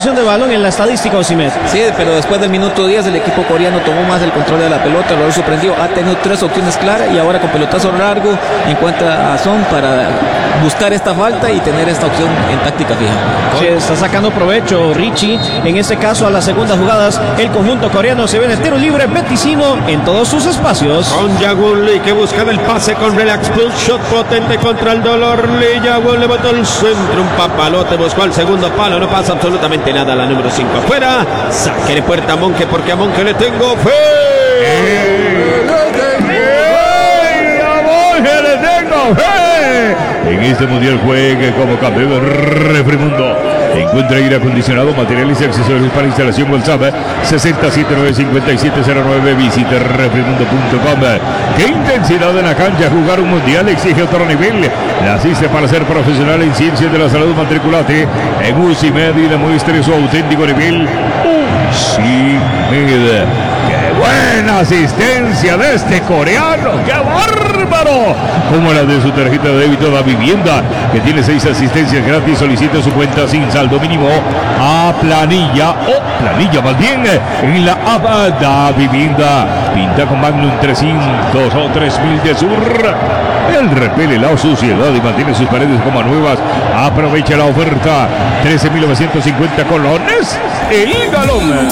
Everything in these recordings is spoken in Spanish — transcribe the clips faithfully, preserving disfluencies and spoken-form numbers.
posesión de balón en la estadística Osimhen. Sí, pero después del minuto diez el equipo coreano tomó más el control de la pelota, lo sorprendió, ha tenido tres opciones claras y ahora con pelotazo largo encuentra a Son para buscar esta falta y tener esta opción en táctica fija. Sí, está sacando provecho Richie, en este caso a las segundas jugadas, el conjunto coreano se ve en el tiro libre Beticino en todos sus espacios. Con Jagun Lee que busca el pase con relax, pull shot potente contra el dolor. Lee Jagun levantó el centro, un papalote, buscó al segundo palo, no pasa absolutamente nada. La número cinco afuera, saque de puerta a Monke porque a Monke le tengo fe. ¡Eh! ¡A Monke le tengo fe! En este mundial juegue como campeón de Refrimundo. Encuentra aire acondicionado, materiales y accesorios para instalación. WhatsApp sesenta y siete nueve cincuenta y siete cero nueve. Visite refrimundo punto com. Qué intensidad en la cancha. Jugar un mundial exige otro nivel. Naciste para ser profesional en ciencias de la salud. Matriculate en U C I M E D y demuestre su auténtico nivel. U C I M E D. ¡Qué buena asistencia de este coreano! ¡Qué bárbaro! Como la de su tarjeta de débito Da Vivienda, que tiene seis asistencias gratis. Solicite su cuenta sin saldo mínimo a planilla, o planilla más bien, en la app Da Vivienda. Pinta con Magnum trescientos o tres mil de Sur. Él repele la suciedad y mantiene sus paredes como nuevas. Aprovecha la oferta. trece mil novecientos cincuenta colones el galón.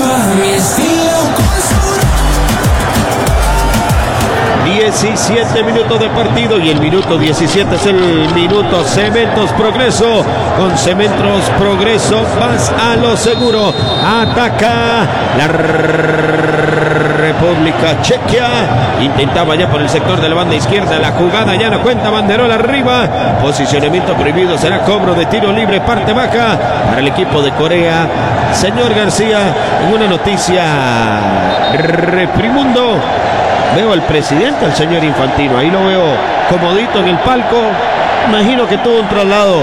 diecisiete minutos de partido y el minuto diecisiete es el minuto Cementos Progreso. Con Cementos Progreso vas a lo seguro. Ataca la República Chequia. Intentaba ya por el sector de la banda izquierda. La jugada ya no cuenta. Banderola arriba. Posicionamiento prohibido. Será cobro de tiro libre. Parte baja para el equipo de Corea. Señor García, en una noticia Refrimundo. Veo al presidente, al señor Infantino. Ahí lo veo comodito en el palco. Imagino que tuvo un traslado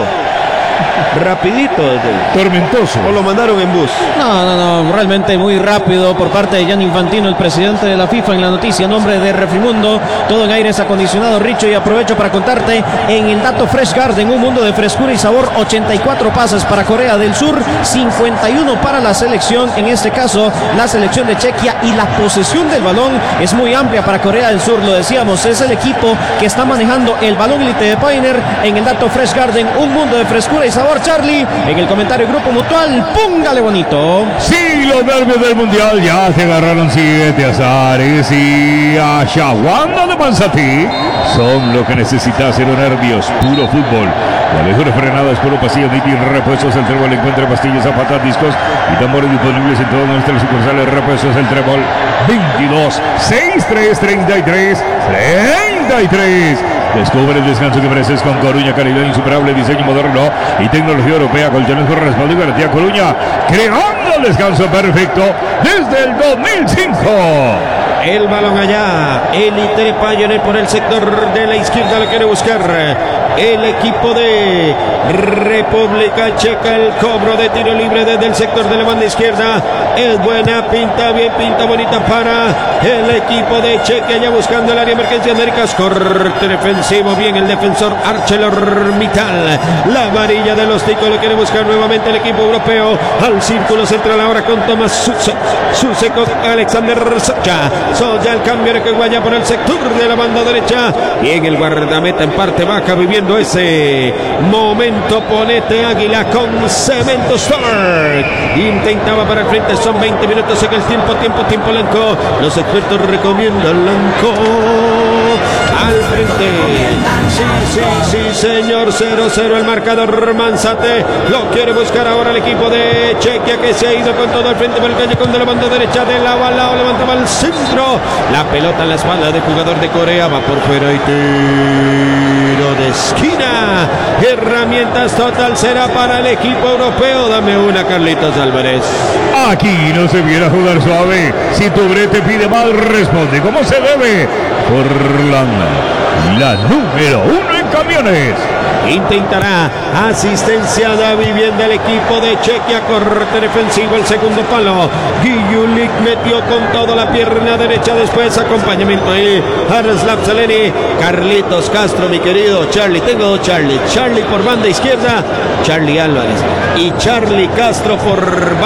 rapidito, tormentoso, o lo mandaron en bus. No, no, no, realmente muy rápido por parte de Gianni Infantino, el presidente de la FIFA, en la noticia, nombre de Refrimundo, todo en aires acondicionado, Richo, y aprovecho para contarte en el dato Fresh Garden, un mundo de frescura y sabor, ochenta y cuatro pases para Corea del Sur, cincuenta y uno para la selección, en este caso la selección de Chequia, y la posesión del balón es muy amplia para Corea del Sur, lo decíamos, es el equipo que está manejando el balón Elite de Pioneer en el dato Fresh Garden, un mundo de frescura y sabor. Charlie, en el comentario Grupo Mutual, póngale bonito. Sí, los nervios del mundial ya se agarraron siete azares y achaguando de Manzatí son lo que necesita, cero nervios, puro fútbol. La mejor frenada es puro pasillo, Niti, repuestos, el Trébol encuentra pastillas, zapatas, discos y tambores disponibles en todas nuestras sucursales. Repuestos, el Trébol, veintidós, sesenta y tres, treinta y tres, treinta y tres. Descubre el descanso que mereces con Coruña, calidad insuperable, diseño moderno y tecnología europea. Colchones con respaldo y garantía. Coruña, creando el descanso perfecto desde el dos mil cinco. El balón allá, Elite Pioneer por el sector de la izquierda, lo quiere buscar el equipo de República Checa. El cobro de tiro libre desde el sector de la banda izquierda es buena, pinta bien, pinta bonita para el equipo de Chequia, ya buscando el área de emergencia. Américas, corte defensivo, bien el defensor ArcelorMittal. La varilla de los ticos lo quiere buscar nuevamente el equipo europeo. Al círculo central ahora con Tomás Susek, Susek con Alexander Socha. Soya el cambio de que guaya por el sector de la banda derecha. Y en el guardameta en parte baja viviendo ese momento Ponete Águila con Cemento Stark. Intentaba para el frente, son veinte minutos en el tiempo, tiempo, tiempo Lanco. Los expertos recomiendan Lanco al frente. Sí, sí, sí, señor. cero cero el marcador. Manzate lo quiere buscar ahora el equipo de Chequia, que se ha ido con todo al frente por el callejón de la banda derecha de lado a lado. Levantaba al centro. La pelota en la espalda del jugador de Corea. Va por fuera y tiro de esquina. Herramientas total será para el equipo europeo. Dame una, Carlitos Álvarez. Aquí no se viene a jugar suave. Si tu brete pide mal, responde como se debe. Portland, la número uno en camiones. Intentará asistencia de vivienda el equipo de Chequia, corte defensivo, el segundo palo. Guiyulik metió con toda la pierna derecha, después acompañamiento ahí. Jaroslav Zeleny, Carlitos Castro, mi querido Charlie. Tengo dos Charlie. Charlie por banda izquierda, Charlie Álvarez. Y Charlie Castro por